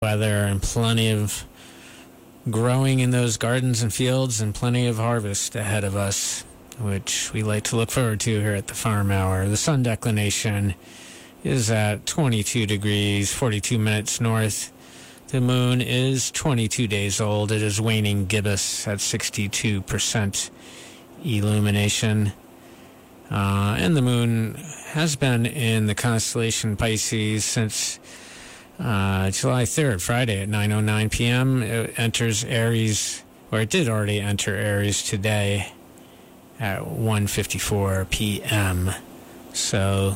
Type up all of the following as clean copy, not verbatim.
weather and plenty of growing in those gardens and fields and plenty of harvest ahead of us, which we like to look forward to here at the Farm Hour. The sun declination is at 22 degrees, 42 minutes north. The moon is 22 days old. It is waning gibbous at 62% illumination. And the moon has been in the constellation Pisces since July 3rd, Friday at 9:09 p.m. It enters Aries, or it did already enter Aries today at 1:54 p.m. So,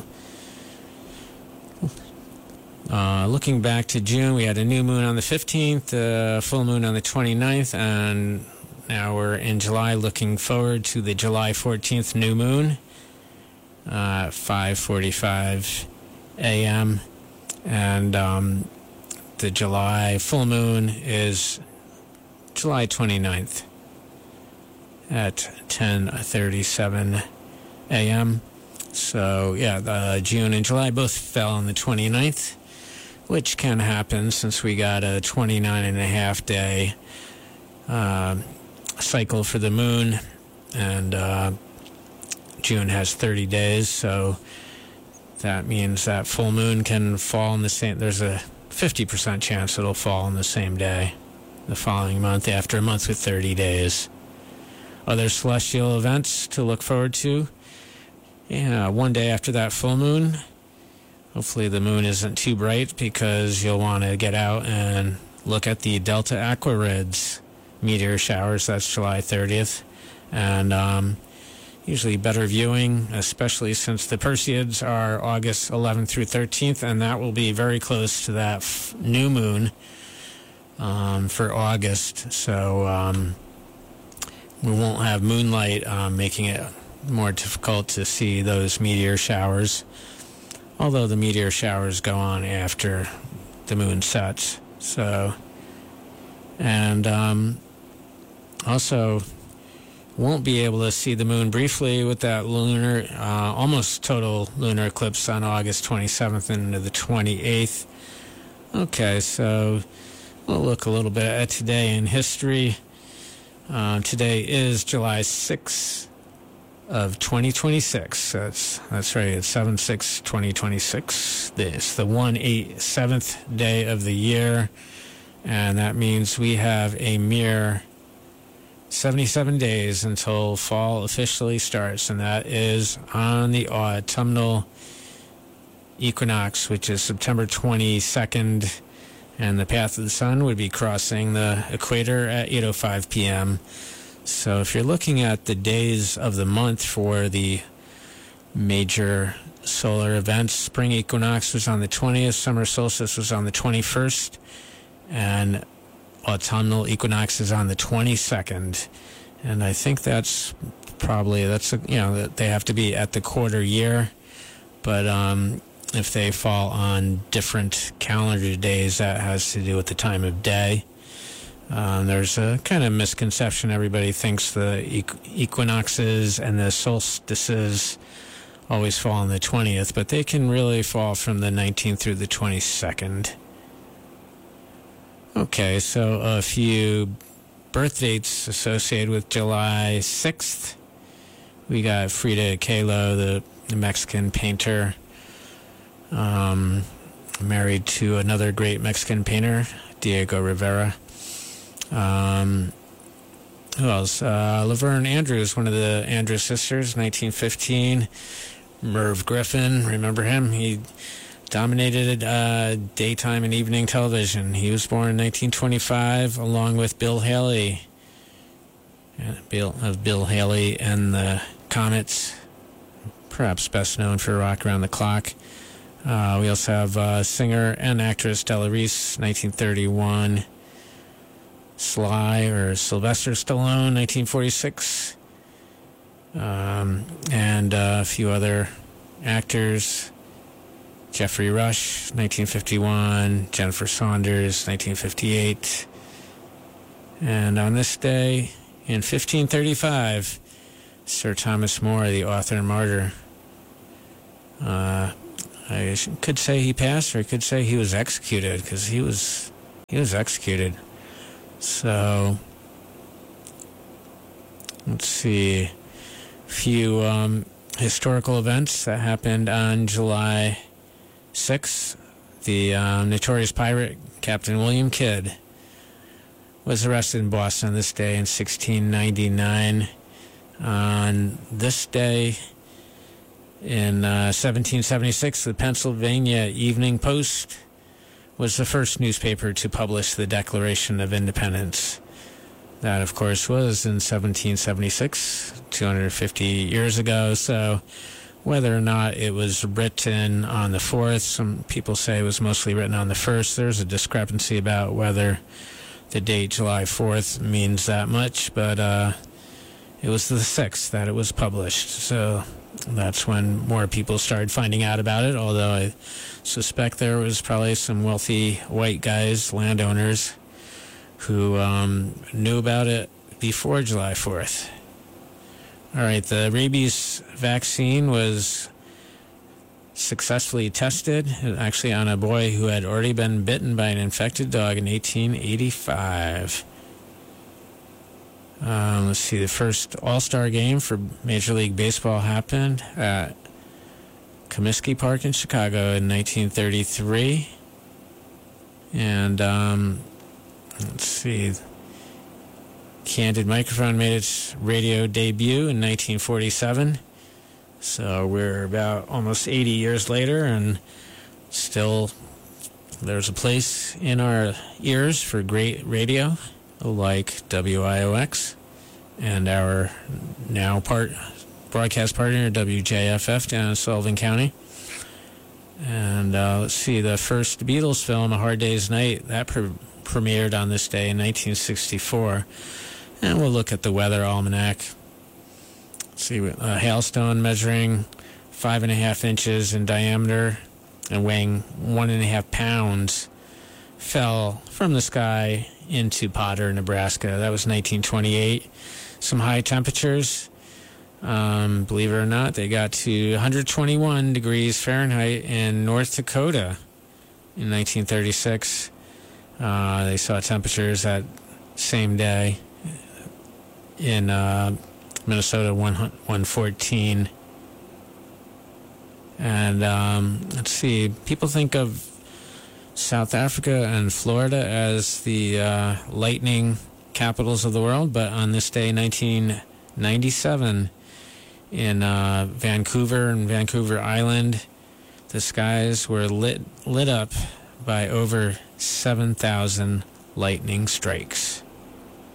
looking back to June, we had a new moon on the 15th, full moon on the 29th, and now we're in July, looking forward to the July 14th new moon at 5:45 a.m. And the July full moon is July 29th at 10:37 a.m. So, yeah, June and July both fell on the 29th, which can happen since we got a 29.5 day cycle for the moon, and June has 30 days, so that means that full moon can fall in the same, there's a 50% chance it'll fall on the same day the following month, after a month with 30 days. Other celestial events to look forward to. Yeah, one day after that full moon, hopefully the moon isn't too bright, because you'll want to get out and look at the Delta Aquarids meteor showers. That's July 30th. And usually better viewing, especially since the Perseids are August 11th through 13th, and that will be very close to that new moon for August. So we won't have moonlight, making it more difficult to see those meteor showers, although the meteor showers go on after the moon sets. So, and also won't be able to see the moon briefly with that lunar, almost total lunar eclipse on August 27th into the 28th. Okay, so we'll look a little bit at today in history. Today is July 6th of 2026. That's right, it's 7/6/2026. It's the 187th day of the year, and that means we have a mere 77 days until fall officially starts, and that is on the autumnal equinox, which is September 22nd, and the path of the sun would be crossing the equator at 8:05 p.m. So if you're looking at the days of the month for the major solar events, spring equinox was on the 20th, summer solstice was on the 21st, and autumnal equinox is on the 22nd, and I think that's that they have to be at the quarter year, but if they fall on different calendar days, that has to do with the time of day. There's a kind of misconception. Everybody thinks the equinoxes and the solstices always fall on the 20th, but they can really fall from the 19th through the 22nd. Okay, so a few birth dates associated with July 6th. We got Frida Kahlo, the Mexican painter, married to another great Mexican painter, Diego Rivera. Who else? Laverne Andrews, one of the Andrews sisters, 1915. Merv Griffin, remember him? He dominated daytime and evening television. He was born in 1925, along with Bill Haley. Bill Haley and the Comets, perhaps best known for Rock Around the Clock. We also have singer and actress Della Reese, 1931. Sly, or Sylvester Stallone, 1946. And a few other actors. Jeffrey Rush, 1951. Jennifer Saunders, 1958. And on this day, in 1535, Sir Thomas More, the author and martyr. I could say he passed, or I could say he was executed, because he was He was executed. So, let's see. A few historical events that happened on July 6th. The notorious pirate Captain William Kidd was arrested in Boston this day in 1699. On this day in 1776, the Pennsylvania Evening Post was the first newspaper to publish the Declaration of Independence. That, of course, was in 1776, 250 years ago. So whether or not it was written on the 4th, some people say it was mostly written on the 1st. There's a discrepancy about whether the date July 4th means that much, but it was the 6th that it was published. So that's when more people started finding out about it, although I suspect there was probably some wealthy white guys, landowners, who knew about it before July 4th. All right, the rabies vaccine was successfully tested, actually on a boy who had already been bitten by an infected dog in 1885. Let's see, the first All-Star game for Major League Baseball happened at Comiskey Park in Chicago in 1933. And let's see, Candid Microphone made its radio debut in 1947. So we're about almost 80 years later, and still there's a place in our ears for great radio like WIOX and our now broadcast partner WJFF down in Sullivan County. And let's see, the first Beatles film, A Hard Day's Night, that premiered on this day in 1964. And we'll look at the weather almanac. Let's see, a hailstone measuring 5.5 inches in diameter and weighing 1.5 pounds fell from the sky into Potter, Nebraska. That was 1928. Some high temperatures. Believe it or not, they got to 121 degrees Fahrenheit in North Dakota in 1936. They saw temperatures that same day in Minnesota, 114. And let's see, people think of South Africa and Florida as the lightning capitals of the world, but on this day, 1997, in Vancouver and Vancouver Island, the skies were lit up by over 7,000 lightning strikes.